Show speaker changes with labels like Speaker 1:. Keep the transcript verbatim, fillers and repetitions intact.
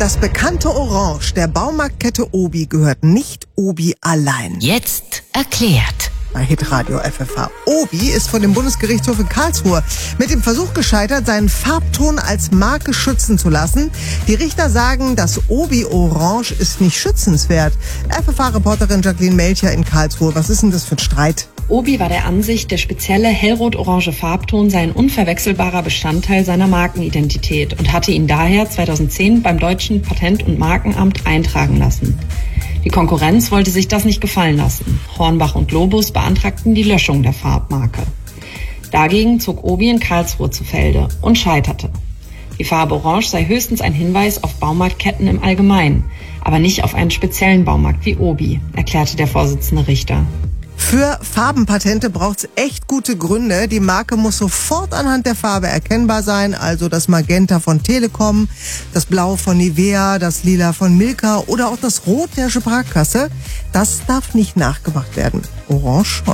Speaker 1: Das bekannte Orange der Baumarktkette Obi gehört nicht Obi allein.
Speaker 2: Jetzt erklärt.
Speaker 1: Bei Hitradio F F H. Obi ist von dem Bundesgerichtshof in Karlsruhe mit dem Versuch gescheitert, seinen Farbton als Marke schützen zu lassen. Die Richter sagen, das Obi Orange ist nicht schützenswert. F F H-Reporterin Jacqueline Melcher in Karlsruhe. Was ist denn das für ein Streit?
Speaker 3: Obi war der Ansicht, der spezielle hellrot-orange Farbton sei ein unverwechselbarer Bestandteil seiner Markenidentität und hatte ihn daher zweitausendzehn beim Deutschen Patent- und Markenamt eintragen lassen. Die Konkurrenz wollte sich das nicht gefallen lassen. Hornbach und Globus beantragten die Löschung der Farbmarke. Dagegen zog Obi in Karlsruhe zu Felde und scheiterte. Die Farbe Orange sei höchstens ein Hinweis auf Baumarktketten im Allgemeinen, aber nicht auf einen speziellen Baumarkt wie Obi, erklärte der Vorsitzende Richter.
Speaker 1: Für Farbenpatente braucht's echt gute Gründe. Die Marke muss sofort anhand der Farbe erkennbar sein, also das Magenta von Telekom, das Blau von Nivea, das Lila von Milka oder auch das Rot der Sparkasse. Das darf nicht nachgemacht werden. Orange schon.